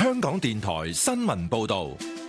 香港電台新聞報道。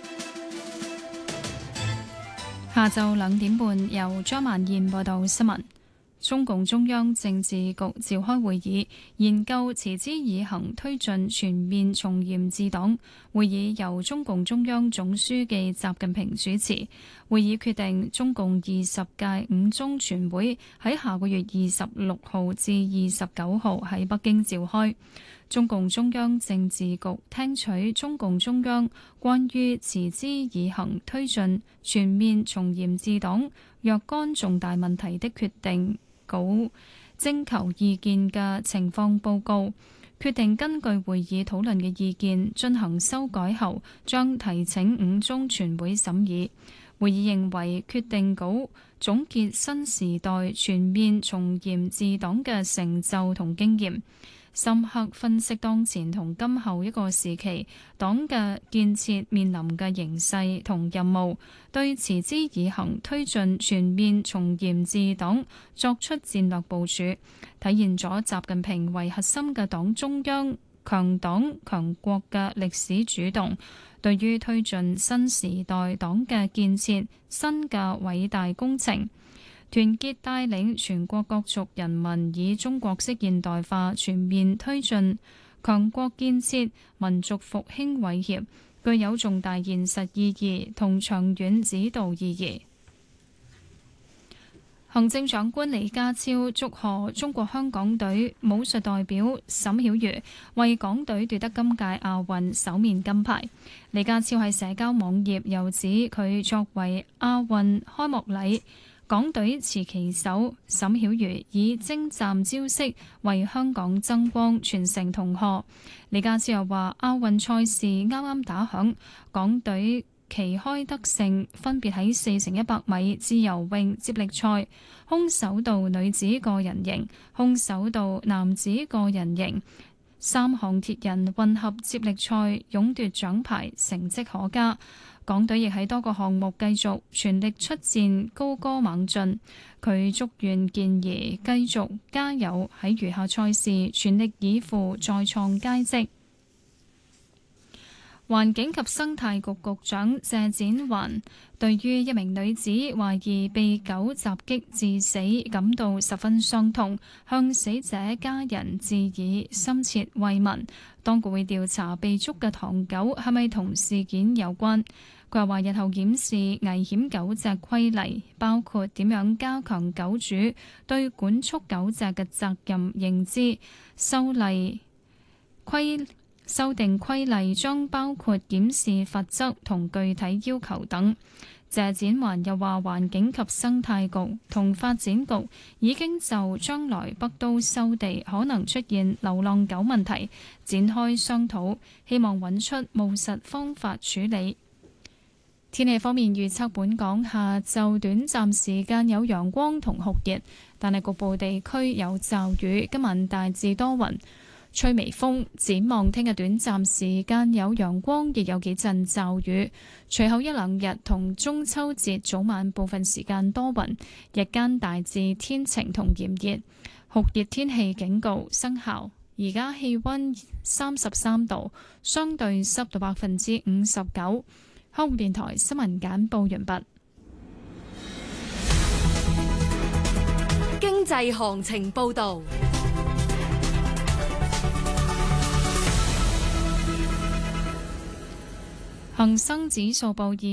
下晝2點半，由張曼燕報道新聞。中共中央政治局召開會議，研究持之以恆推進全面從嚴治黨。會議由中共中央總書記習近平主持。會議決定，中共20屆五中全會喺下個月26號至29號喺北京召開。中共中央政治局聽取中共中央關於持之以恆推進全面從嚴治黨若干重大問題的決定稿徵求意見嘅情況報告，決定根據會議討論嘅意見進行修改後，將提請五中全會審議。會議認為決定稿總結新時代全面從嚴治黨嘅成就同經驗，深刻分析當前同今後一個時期黨嘅建設面臨嘅形勢同任務，對持之以恆推進全面從嚴治黨作出戰略部署，體現咗習近平為核心嘅黨中央強黨強國嘅歷史主動，對於推進新時代黨嘅建設新嘅偉大工程，團結帶領全國各族人民以中國式現代化全面推進強國建設、民族復興偉業，具有重大現實意義同長遠指導意義。行政長官李家超祝賀中國香港隊武術代表沈曉瑜為港隊奪得今屆亞運首面金牌。李家超喺社交網頁又指佢作為亞運開幕禮港隊持旗手沈曉瑜以精湛招式為香港爭光，傳承同賀。李家超又話亞運賽事啱啱打響，港隊旗開得勝，分別喺4×100米自由泳接力賽、空手道女子個人型、空手道男子個人型3項鐵人混合接力賽勇奪獎牌，成績可嘉。港隊亦喺多個項目繼續全力出戰，高歌猛進。佢祝願健兒繼續加油，喺餘下賽事全力以赴，再創佳績。環境及生態局局長謝展寰對於一名女子懷疑被狗襲擊致死感到十分傷痛，向死者家人致以深切慰問。當局會調查被捉嘅唐狗係咪同事件有關。佢又話日後檢視危險狗隻規例，包括點樣加強狗主對管束狗隻嘅責任認知。修訂規例將包括檢視罰則同具體要求等。謝展寰又話環境及生態局同發展局已經就將來北都收地可能出現流浪狗問題展開商討，希望揾出務實方法處理。天氣方面預測，本港下晝短暫時間有陽光同酷熱，但係局部地區有驟雨。今晚大致多雲，吹微風。展望聽日短暫時間有陽光，亦有幾陣驟雨。隨後一兩日同中秋節早晚部分時間多雲，日間大致天晴同炎熱。酷熱天氣警告生效。而家氣溫33度，相對濕度59%。香港電台新聞簡報完畢。 經濟行情報道。 恒生指數報